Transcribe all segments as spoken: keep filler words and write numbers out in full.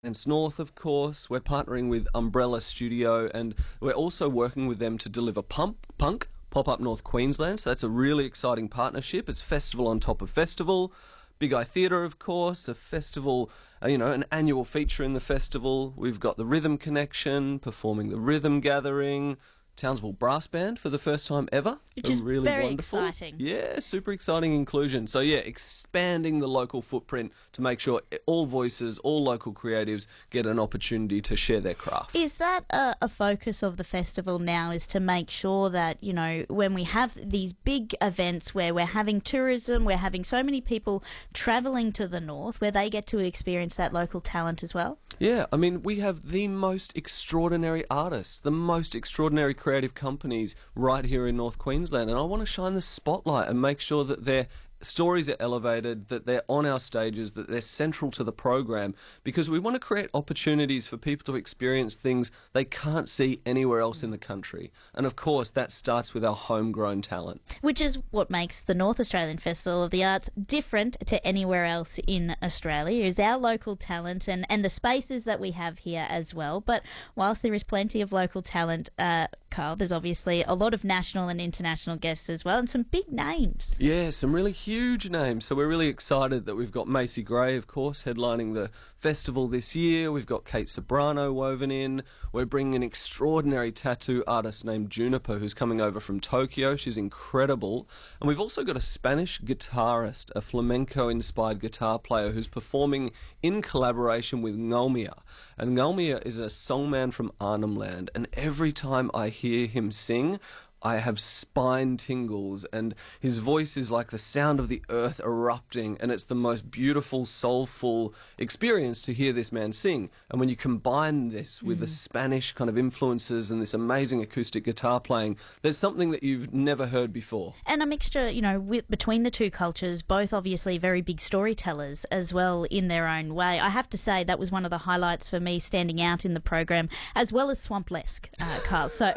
It's North, of course. We're partnering with Umbrella Studio, and we're also working with them to deliver Pump Punk Pop-Up North Queensland. So that's a really exciting partnership. It's festival on top of festival. Big Eye Theatre, of course, a festival, uh, you know, an annual feature in the festival. We've got the Rhythm Connection performing the Rhythm Gathering. Townsville Brass Band for the first time ever. Which is really very wonderful. exciting. Yeah, super exciting inclusion. So yeah, expanding the local footprint to make sure all voices, all local creatives get an opportunity to share their craft. Is that a, a focus of the festival now, is to make sure that, you know, when we have these big events where we're having tourism, we're having so many people travelling to the north, where they get to experience that local talent as well? Yeah, I mean, we have the most extraordinary artists, the most extraordinary creative companies right here in North Queensland, and I want to shine the spotlight and make sure that their stories are elevated, that they're on our stages, that they're central to the program, because we want to create opportunities for people to experience things they can't see anywhere else in the country. And of course, that starts with our homegrown talent. Which is what makes the North Australian Festival of the Arts different to anywhere else in Australia, is our local talent and, and the spaces that we have here as well. But whilst there is plenty of local talent, uh, Carl, there's obviously a lot of national and international guests as well, and some big names. Yeah, some really huge names. So we're really excited that we've got Macy Gray, of course, headlining the festival this year. We've got Kate Sobrano woven in. We're bringing an extraordinary tattoo artist named Juniper, who's coming over from Tokyo. She's incredible. And we've also got a Spanish guitarist, a flamenco-inspired guitar player who's performing in collaboration with Ngomia. And Ngomia is a songman from Arnhem Land. And every time I hear him sing, I have spine tingles, and his voice is like the sound of the earth erupting, and it's the most beautiful, soulful experience to hear this man sing. And when you combine this with mm. the Spanish kind of influences and this amazing acoustic guitar playing, there's something that you've never heard before. And a mixture, you know, with, between the two cultures, both obviously very big storytellers as well in their own way. I have to say that was one of the highlights for me standing out in the program, as well as Swamplesque, uh, Carl. So...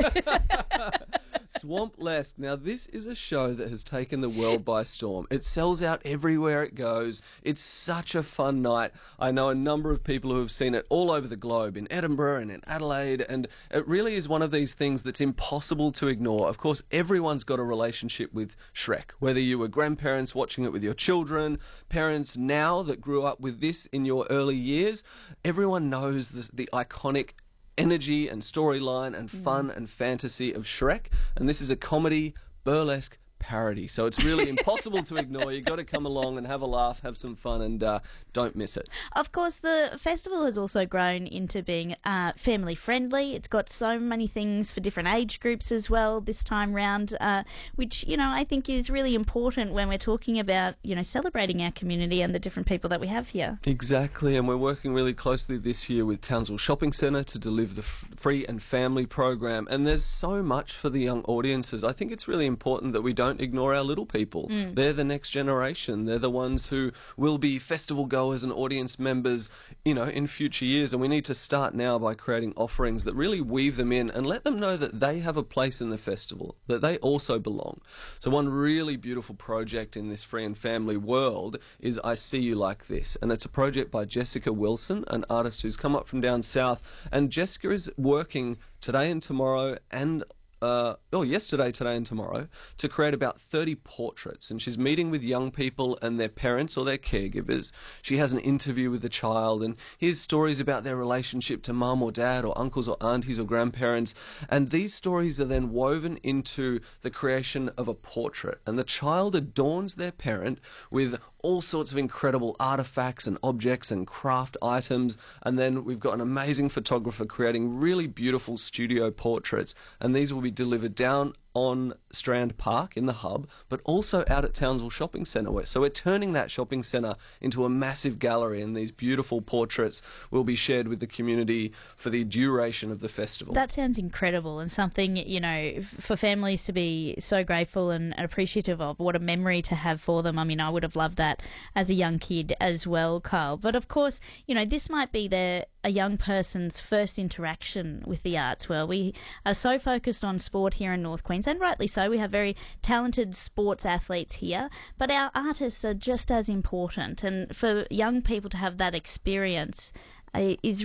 Swamplesque. Now, this is a show that has taken the world by storm. It sells out everywhere it goes. It's such a fun night. I know a number of people who have seen it all over the globe, in Edinburgh and in Adelaide, and it really is one of these things that's impossible to ignore. Of course, everyone's got a relationship with Shrek, whether you were grandparents watching it with your children, parents now that grew up with this in your early years. Everyone knows the, the iconic energy and storyline and fun mm. and fantasy of Shrek, and this is a comedy burlesque parody, so it's really impossible to ignore. You've got to come along and have a laugh, have some fun, and uh, don't miss it. Of course, the festival has also grown into being uh, family friendly. It's got so many things for different age groups as well this time round, uh, which, you know, I think is really important when we're talking about, you know, celebrating our community and the different people that we have here. Exactly, and we're working really closely this year with Townsville Shopping Centre to deliver the f- free and family program, and there's so much for the young audiences. I think it's really important that we don't ignore our little people. Mm. They're the next generation. They're the ones who will be festival goers and audience members, you know, in future years. And we need to start now by creating offerings that really weave them in and let them know that they have a place in the festival, that they also belong. So one really beautiful project in this free and family world is I See You Like This. And it's a project by Jessica Wilson, an artist who's come up from down south. And Jessica is working today and tomorrow and Uh, oh, yesterday, today and tomorrow, to create about thirty portraits. And she's meeting with young people and their parents or their caregivers. She has an interview with the child and hears stories about their relationship to mum or dad or uncles or aunties or grandparents. And these stories are then woven into the creation of a portrait. And the child adorns their parent with all sorts of incredible artifacts and objects and craft items. And then we've got an amazing photographer creating really beautiful studio portraits. And these will be delivered down on Strand Park in the hub, but also out at Townsville Shopping Centre. So we're turning that shopping centre into a massive gallery, and these beautiful portraits will be shared with the community for the duration of the festival. That sounds incredible, and something, you know, for families to be so grateful and appreciative of. What a memory to have for them. I mean, I would have loved that as a young kid as well, Carl. But of course, you know, this might be their a young person's first interaction with the arts world. We are so focused on sport here in North Queensland, rightly so. We have very talented sports athletes here, but our artists are just as important. And for young people to have that experience uh, is